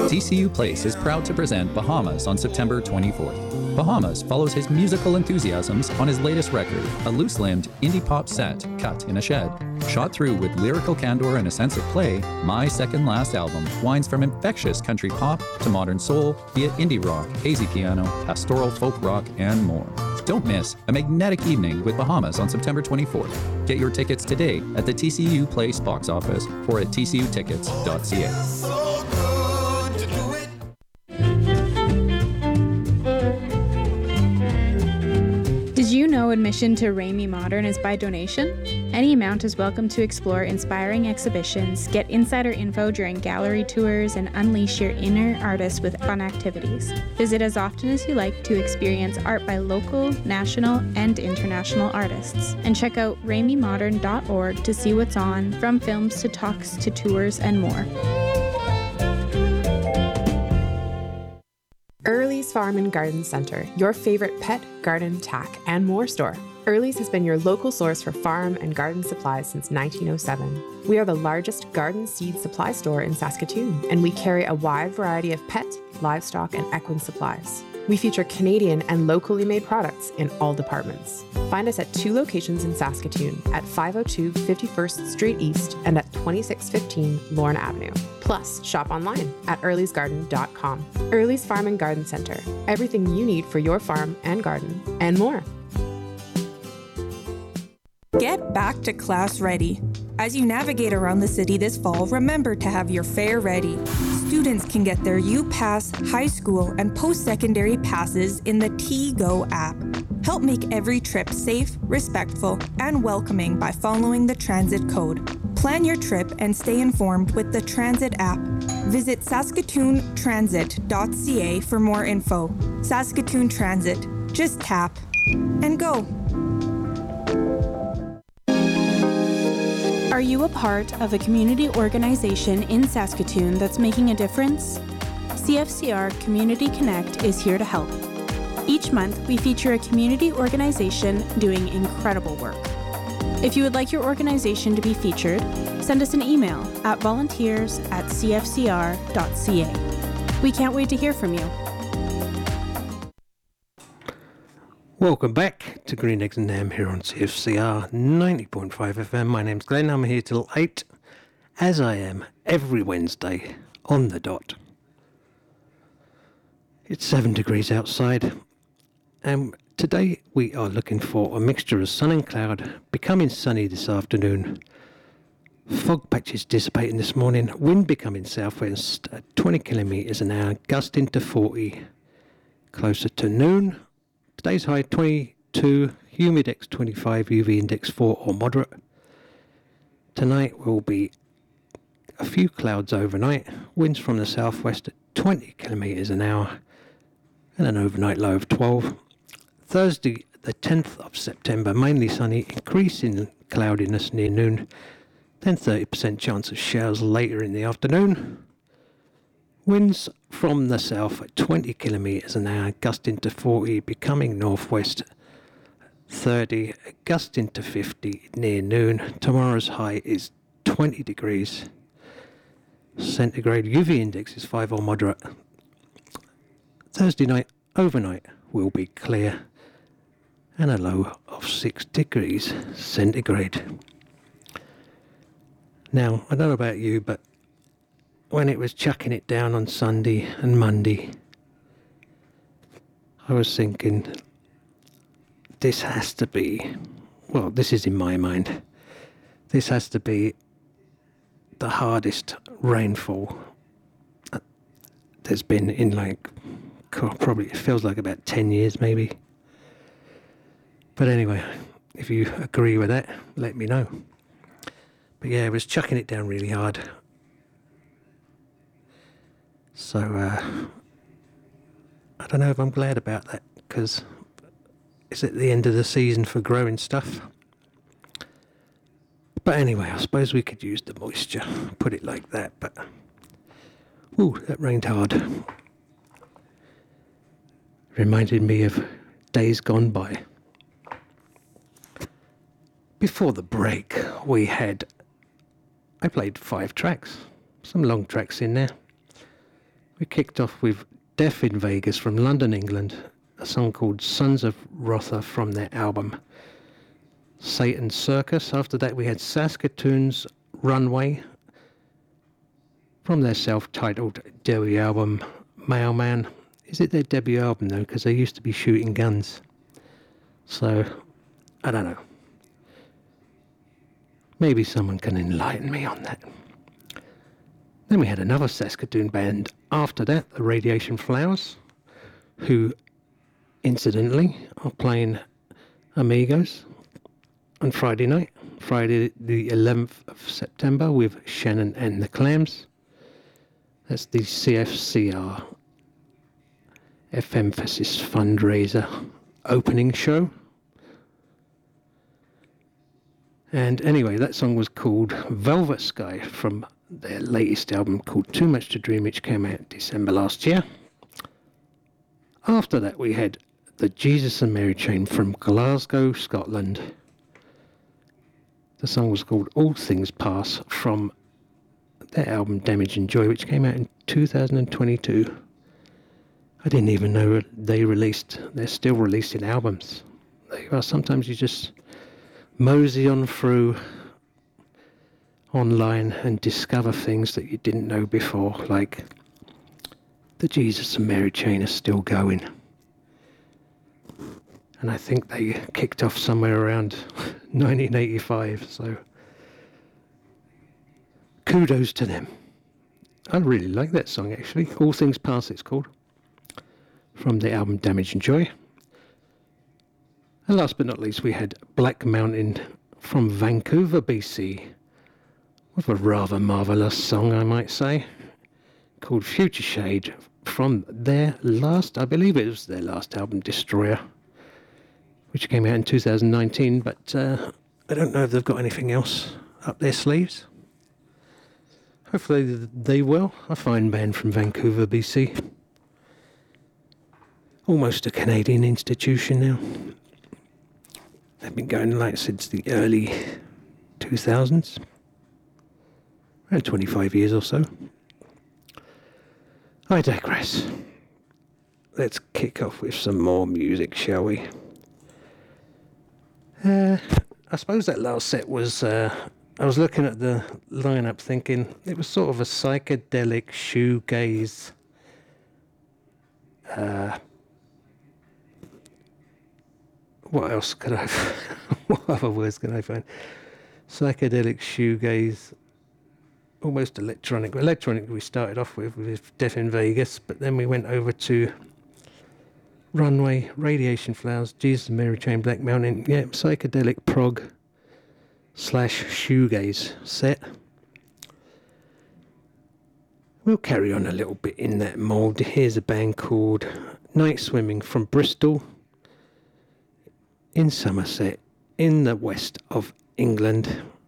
TCU Place is proud to present Bahamas on September 24th. Bahamas follows his musical enthusiasms on his latest record, a loose-limbed indie pop set cut in a shed. Shot through with lyrical candor and a sense of play, My Second Last Album winds from infectious country pop to modern soul via indie rock, hazy piano, pastoral folk rock, and more. Don't miss a magnetic evening with Bahamas on September 24th. Get your tickets today at the TCU Place box office or at tcutickets.ca. Did you know admission to Ramey Modern is by donation? Any amount is welcome to explore inspiring exhibitions, get insider info during gallery tours, and unleash your inner artist with fun activities. Visit as often as you like to experience art by local, national, and international artists. And check out rameymodern.org to see what's on, from films to talks to tours and more. Early's Farm and Garden Center, your favorite pet, garden, tack, and more store. Early's has been your local source for farm and garden supplies since 1907. We are the largest garden seed supply store in Saskatoon, and we carry a wide variety of pet, livestock, and equine supplies. We feature Canadian and locally made products in all departments. Find us at 2 locations in Saskatoon, at 502 51st Street East and at 2615 Lorne Avenue. Plus, shop online at earlysgarden.com. Early's Farm and Garden Center. Everything you need for your farm and garden, and more. Get back to class ready. As you navigate around the city this fall, remember to have your fare ready. Students can get their UPass, high school, and post-secondary passes in the T-Go app. Help make every trip safe, respectful, and welcoming by following the transit code. Plan your trip and stay informed with the Transit app. Visit saskatoontransit.ca for more info. Saskatoon Transit. Just tap and go. Are you a part of a community organization in Saskatoon that's making a difference? CFCR Community Connect is here to help. Each month, we feature a community organization doing incredible work. If you would like your organization to be featured, send us an email at volunteers@cfcr.ca. We can't wait to hear from you. Welcome back to Green Eggs and Nam here on CFCR 90.5 FM. My name's Glenn. I'm here till 8, as I am every Wednesday on the dot. It's 7 degrees outside, and today we are looking for a mixture of sun and cloud, becoming sunny this afternoon. Fog patches dissipating this morning, wind becoming southwest at 20 kilometres an hour, gusting to 40 closer to noon. Today's high 22, humidex 25, UV index 4 or moderate. Tonight will be a few clouds overnight, winds from the southwest at 20 kilometres an hour, and an overnight low of 12. Thursday, the 10th of September, mainly sunny, increasing cloudiness near noon, then 30% chance of showers later in the afternoon. Winds from the south at 20 kilometres an hour, gusting to 40, becoming northwest 30, gusting to 50 near noon. Tomorrow's high is 20 degrees centigrade. UV index is 5 or moderate. Thursday night, overnight, will be clear and a low of 6 degrees centigrade. Now, I don't know about you, but when it was chucking it down on Sunday and Monday, I was thinking, this has to be, well, this is in my mind, this has to be the hardest rainfall there's been in probably, it feels like about 10 years maybe. But anyway, if you agree with that, let me know. But yeah, it was chucking it down really hard. So, I don't know if I'm glad about that, because it's at the end of the season for growing stuff. But anyway, I suppose we could use the moisture, put it like that, but ooh, that rained hard. Reminded me of days gone by. Before the break, I played 5 tracks, some long tracks in there. We kicked off with Death in Vegas from London, England, a song called Sons of Rotha from their album Satan's Circus. After that we had Saskatoon's Runway from their self-titled debut album Mailman. Is it their debut album though? Because they used to be shooting guns. So, I don't know. Maybe someone can enlighten me on that. Then we had another Saskatoon band after that, the Radiation Flowers, who incidentally are playing Amigos on Friday night, Friday the 11th of September with Shannon and the Clams. That's the CFCR F-Emphasis fundraiser opening show. And anyway, that song was called Velvet Sky from their latest album called Too Much to Dream, which came out December last year. After that we had the Jesus and Mary Chain from Glasgow, Scotland. The song was called All Things Pass from their album Damage and Joy, which came out in 2022. I didn't even know they're still releasing albums. There you are, sometimes you just mosey on through online and discover things that you didn't know before, like the Jesus and Mary Chain are still going. And I think they kicked off somewhere around 1985, so kudos to them. I really like that song actually. All Things Pass it's called, from the album Damage and Joy. And last but not least we had Black Mountain from Vancouver, BC, with a rather marvellous song I might say, called Future Shade, from their last, I believe it was their last album, Destroyer, which came out in 2019, but I don't know if they've got anything else up their sleeves. Hopefully they will. A fine band from Vancouver, BC. Almost a Canadian institution now. They've been going like since the early 2000s. Around 25 years or so. I digress. Let's kick off with some more music, shall we? I suppose that last set was, I was looking at the lineup thinking it was sort of a psychedelic shoegaze, what else could I, what other words can I find? Psychedelic shoegaze, almost electronic. Electronic we started off with Death in Vegas, but then we went over to Runway, Radiation Flowers, Jesus and Mary Chain, Black Mountain, yeah, psychedelic prog / shoegaze set. We'll carry on a little bit in that mould. Here's a band called Night Swimming from Bristol in Somerset, in the west of England.